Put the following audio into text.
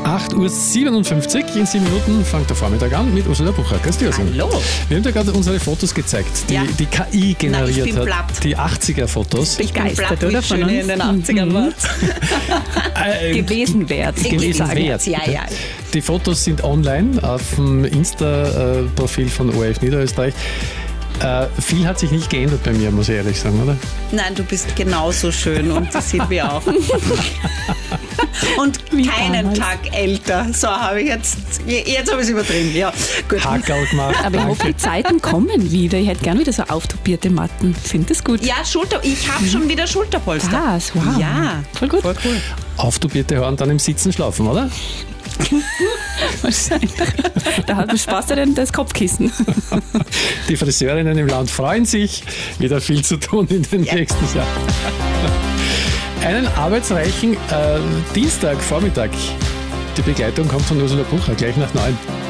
8.57 Uhr, in 7 Minuten fängt der Vormittag an mit Ursula Bucher. Grüß dich, Ursula. Hallo. Wir haben dir gerade unsere Fotos gezeigt, die KI generiert hat. Platt. Die 80er-Fotos. Ich bin platt, oder? wie Von schön uns? in den 80ern war. Gewesen wert. Ja. Die Fotos sind online auf dem Insta-Profil von ORF Niederösterreich. Viel hat sich nicht geändert bei mir, muss ich ehrlich sagen, oder? Nein, du bist genauso schön und das sind wir auch. Und keinen Tag älter. So, habe ich jetzt habe ich es übertrieben. Ja, gut. Hackerl gemacht. Aber ich hoffe, die Zeiten kommen wieder. Ich hätte gern wieder so auftopierte Matten. Finde das gut. Ja, ich habe schon wieder Schulterpolster. Das, wow. Ja, Voll gut. voll cool. Auftopierte Haare und dann im Sitzen schlafen, oder? Wahrscheinlich. Da hat man Spaß daran, das Kopfkissen. Die Friseurinnen im Land freuen sich. Wieder viel zu tun in den nächsten Jahren. Einen arbeitsreichen Dienstagvormittag. Die Begleitung kommt von Ursula Bucher, gleich nach 9.